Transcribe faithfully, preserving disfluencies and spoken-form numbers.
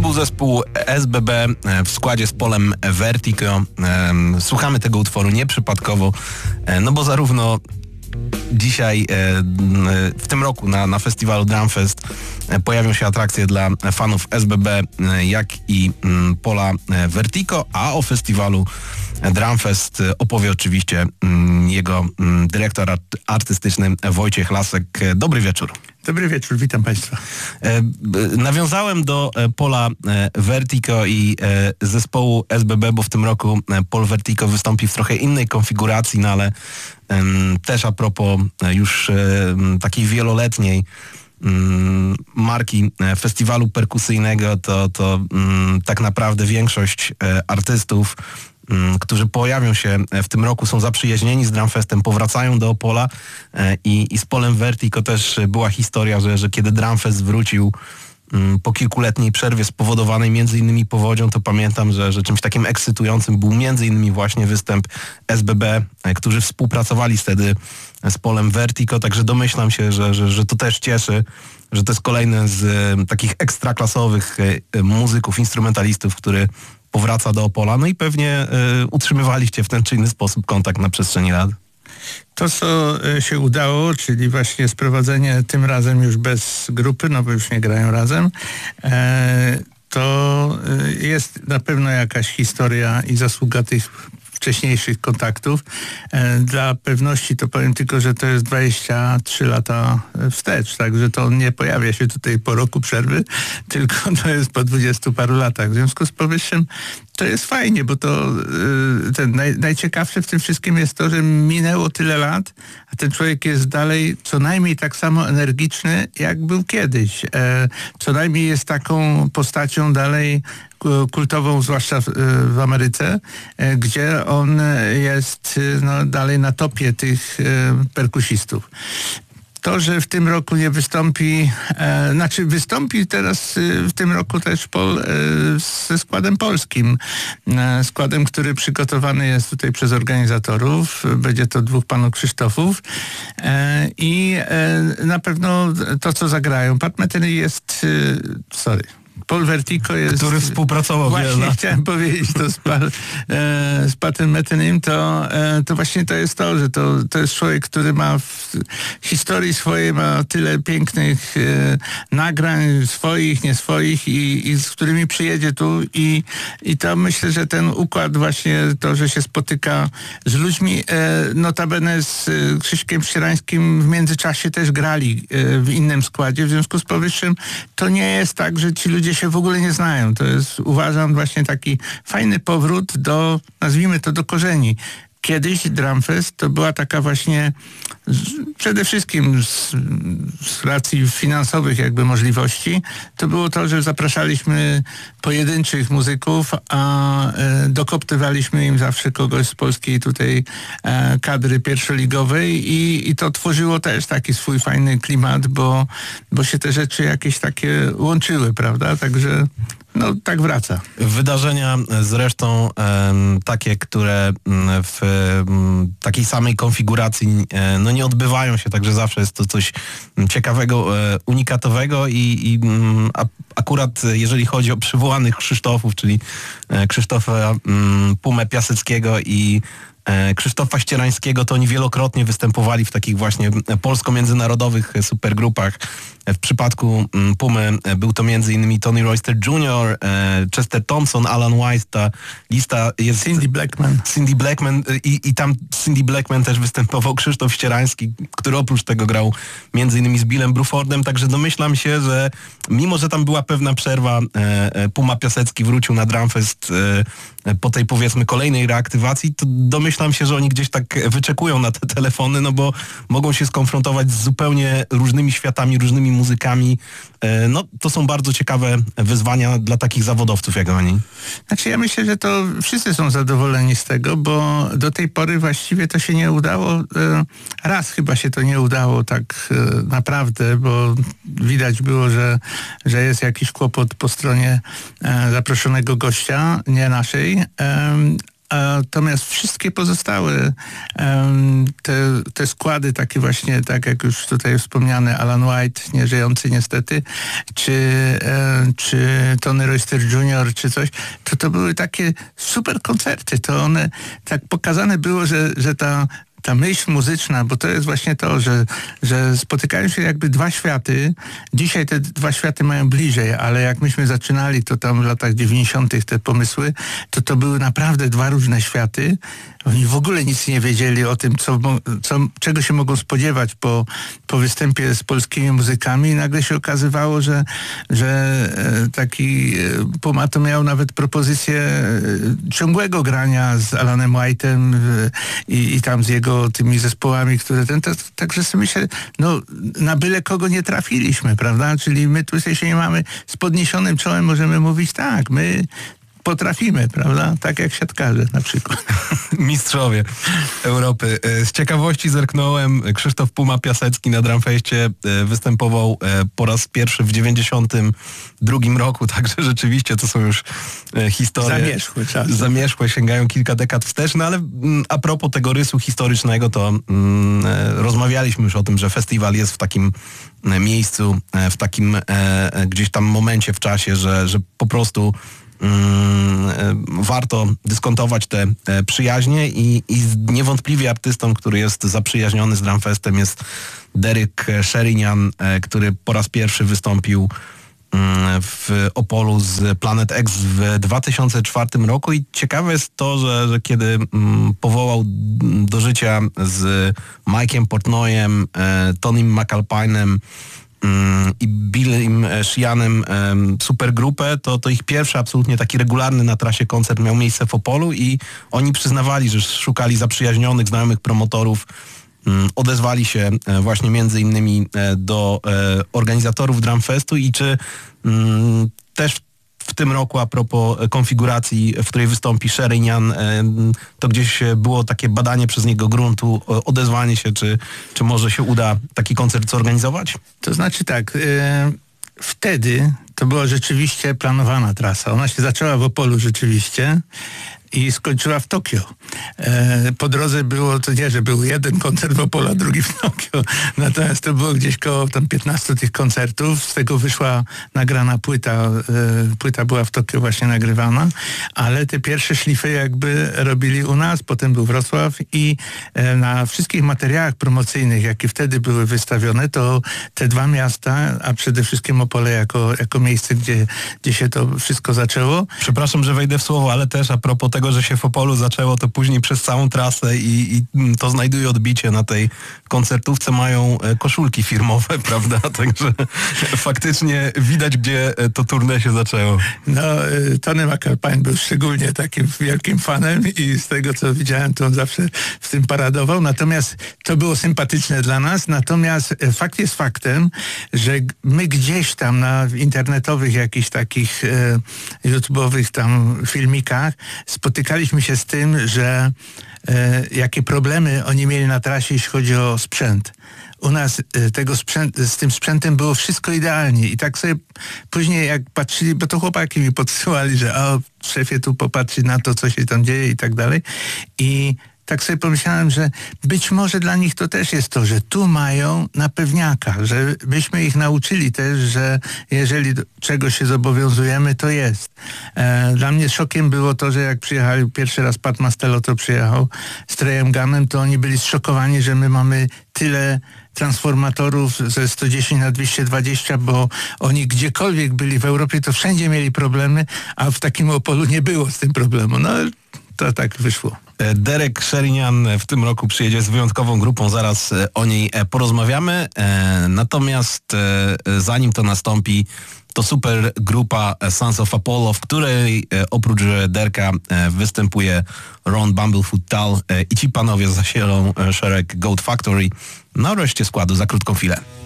był zespół S B B w składzie z Polem Vertigo. Słuchamy tego utworu nieprzypadkowo, no bo zarówno dzisiaj w tym roku na, na festiwalu Drumfest pojawią się atrakcje dla fanów S B B, jak i Pola Vertigo, a o festiwalu Drumfest opowie oczywiście jego dyrektor artystyczny Wojciech Lasek. Dobry wieczór. Dobry wieczór, witam Państwa. Nawiązałem do Pola Vertigo i zespołu S B B, bo w tym roku Pol Vertigo wystąpi w trochę innej konfiguracji, no ale też a propos już takiej wieloletniej marki festiwalu perkusyjnego, to, to tak naprawdę większość artystów, którzy pojawią się w tym roku, są zaprzyjaźnieni z Drumfestem, powracają do Opola i, i z Polem Vertigo też była historia, że, że kiedy Drumfest wrócił po kilkuletniej przerwie spowodowanej między innymi powodzią, to pamiętam, że, że czymś takim ekscytującym był między innymi właśnie występ S B B, którzy współpracowali wtedy z Polem Vertigo, także domyślam się, że, że, że to też cieszy, że to jest kolejny z takich ekstraklasowych muzyków, instrumentalistów, który powraca do Opola, no i pewnie y, utrzymywaliście w ten czy inny sposób kontakt na przestrzeni lat. To, co się udało, czyli właśnie sprowadzenie tym razem już bez grupy, no bo już nie grają razem, e, to jest na pewno jakaś historia i zasługa tych wcześniejszych kontaktów. Dla pewności to powiem tylko, że to jest dwadzieścia trzy lata wstecz, także to nie pojawia się tutaj po roku przerwy, tylko to jest po dwudziestu paru latach. W związku z powyższym to jest fajnie, bo to ten naj, najciekawsze w tym wszystkim jest to, że minęło tyle lat, a ten człowiek jest dalej co najmniej tak samo energiczny, jak był kiedyś. Co najmniej jest taką postacią dalej kultową, zwłaszcza w, w Ameryce, gdzie on jest no, dalej na topie tych perkusistów. To, że w tym roku nie wystąpi, e, znaczy wystąpi teraz e, w tym roku też Pol e, ze składem polskim. E, składem, który przygotowany jest tutaj przez organizatorów. Będzie to dwóch panów Krzysztofów. E, I e, na pewno to, co zagrają. Pat Metheny jest... E, sorry. Pol Vertigo jest... Który współpracował Właśnie wiele lat. Chciałem powiedzieć to z, pa, e, z Patem Methenym, to, e, to właśnie to jest to, że to, to jest człowiek, który ma w historii swojej ma tyle pięknych e, nagrań swoich, nie swoich i, i z którymi przyjedzie tu i, i to myślę, że ten układ właśnie to, że się spotyka z ludźmi, e, notabene z e, Krzyśkiem Ścierańskim w międzyczasie też grali e, w innym składzie, w związku z powyższym to nie jest tak, że ci ludzie się w ogóle nie znają. To jest, uważam, właśnie taki fajny powrót do, nazwijmy to, do korzeni. Kiedyś Drumfest to była taka właśnie z, przede wszystkim z, z racji finansowych jakby możliwości, to było to, że zapraszaliśmy pojedynczych muzyków, a e, dokoptywaliśmy im zawsze kogoś z polskiej tutaj e, kadry pierwszoligowej i, i to tworzyło też taki swój fajny klimat, bo, bo się te rzeczy jakieś takie łączyły, prawda? Także no tak wraca. Wydarzenia zresztą um, takie, które w um, takiej samej konfiguracji um, no nie odbywają się, także zawsze jest to coś ciekawego, um, unikatowego i, i um, a, akurat jeżeli chodzi o przywołanych Krzysztofów, czyli um, Krzysztofa um, Pumę Piaseckiego i Krzysztofa Ścierańskiego, to oni wielokrotnie występowali w takich właśnie polsko-międzynarodowych supergrupach. W przypadku Pumy był to między innymi Tony Royster junior, Chester Thompson, Alan Wise, ta lista jest... Cindy Blackman. Cindy Blackman i, i tam Cindy Blackman też występował Krzysztof Ścierański, który oprócz tego grał między innymi z Billem Brufordem, także domyślam się, że mimo, że tam była pewna przerwa, Puma Piasecki wrócił na Drumfest po tej powiedzmy kolejnej reaktywacji, to domyślam się, że oni gdzieś tak wyczekują na te telefony, no bo mogą się skonfrontować z zupełnie różnymi światami, różnymi muzykami. No to są bardzo ciekawe wyzwania dla takich zawodowców jak oni. Znaczy ja myślę, że to wszyscy są zadowoleni z tego, bo do tej pory właściwie to się nie udało. Raz chyba się to nie udało tak naprawdę, bo widać było, że, że jest jakiś kłopot po stronie zaproszonego gościa, nie naszej. Natomiast wszystkie pozostałe um, te, te składy, takie właśnie, tak jak już tutaj wspomniane, Alan White, nieżyjący niestety, czy, um, czy Tony Royster junior, czy coś, to to były takie super koncerty. To one tak pokazane było, że, że ta ta myśl muzyczna, bo to jest właśnie to, że, że spotykają się jakby dwa światy. Dzisiaj te dwa światy mają bliżej, ale jak myśmy zaczynali, to tam w latach dziewięćdziesiątych te pomysły, to to były naprawdę dwa różne światy. Oni w ogóle nic nie wiedzieli o tym, co, co, czego się mogą spodziewać po, po występie z polskimi muzykami i nagle się okazywało, że, że taki Pumato miał nawet propozycję ciągłego grania z Alanem White'em i, i tam z jego tymi zespołami, które ten, to, także sobie myślę, no na byle kogo nie trafiliśmy, prawda? Czyli my tu się nie mamy z podniesionym czołem, możemy mówić tak, my potrafimy, prawda? Tak jak siatkarze na przykład. Mistrzowie Europy. Z ciekawości zerknąłem, Krzysztof Puma Piasecki na Drumfeście występował po raz pierwszy w dziewięćdziesiątym drugim roku, także rzeczywiście to są już historie. Zamierzchłe czasy. Zamierzchłe, sięgają kilka dekad wstecz, no ale a propos tego rysu historycznego, to mm, rozmawialiśmy już o tym, że festiwal jest w takim miejscu, w takim e, gdzieś tam momencie w czasie, że, że po prostu warto dyskontować te przyjaźnie i, i niewątpliwie artystą, który jest zaprzyjaźniony z Drumfestem, jest Derek Sherinian, który po raz pierwszy wystąpił w Opolu z Planet X w dwa tysiące czwartym roku i ciekawe jest to, że, że kiedy powołał do życia z Mike'iem Portnoyem, Tonym McAlpine'em i Billym Sheehanem supergrupę, to, to ich pierwszy absolutnie taki regularny na trasie koncert miał miejsce w Opolu i oni przyznawali, że szukali zaprzyjaźnionych, znajomych promotorów, odezwali się właśnie między innymi do organizatorów Drumfestu i czy też w tym roku a propos konfiguracji, w której wystąpi Sherinian, to gdzieś było takie badanie przez niego gruntu, odezwanie się, czy, czy może się uda taki koncert zorganizować? To znaczy tak, yy, wtedy to była rzeczywiście planowana trasa. Ona się zaczęła w Opolu rzeczywiście i skończyła w Tokio. E, po drodze było, to nie, że był jeden koncert w Opolu, a drugi w Tokio. Natomiast to było gdzieś koło tam piętnastu tych koncertów. Z tego wyszła nagrana płyta. E, płyta była w Tokio właśnie nagrywana, ale te pierwsze szlify jakby robili u nas. Potem był Wrocław i e, na wszystkich materiałach promocyjnych, jakie wtedy były wystawione, to te dwa miasta, a przede wszystkim Opole jako, jako miejsce, gdzie, gdzie się to wszystko zaczęło. Przepraszam, że wejdę w słowo, ale też a propos tego, że się w Opolu zaczęło, to później przez całą trasę i, i to znajduje odbicie na tej koncertówce, mają koszulki firmowe, prawda? Także faktycznie widać, gdzie to tournée się zaczęło. No, Tony McAlpine był szczególnie takim wielkim fanem i z tego, co widziałem, to on zawsze w tym paradował. Natomiast to było sympatyczne dla nas. Natomiast fakt jest faktem, że my gdzieś tam na internetowych jakichś takich e, YouTube'owych tam filmikach spotykaliśmy się z tym, że e, jakie problemy oni mieli na trasie, jeśli chodzi o sprzęt. U nas e, tego sprzęt, z tym sprzętem było wszystko idealnie i tak sobie później jak patrzyli, bo to chłopaki mi podsyłali, że o, szefie tu popatrzy na to, co się tam dzieje i tak dalej i tak sobie pomyślałem, że być może dla nich to też jest to, że tu mają na pewniaka, że byśmy ich nauczyli też, że jeżeli do czegoś się zobowiązujemy, to jest. E, dla mnie szokiem było to, że jak przyjechali pierwszy raz Pat Mastello, to przyjechał z Treyem Gunnem, to oni byli zszokowani, że my mamy tyle transformatorów ze sto dziesięć na dwieście dwadzieścia, bo oni gdziekolwiek byli w Europie, to wszędzie mieli problemy, a w takim Opolu nie było z tym problemu. No to tak wyszło. Derek Sherinian w tym roku przyjedzie z wyjątkową grupą, zaraz o niej porozmawiamy. Natomiast zanim to nastąpi, to super grupa Sons of Apollo, w której oprócz Derka występuje Ron Bumblefoot Tal i ci panowie zasielą szereg Goat Factory. Na reszcie składu za krótką chwilę.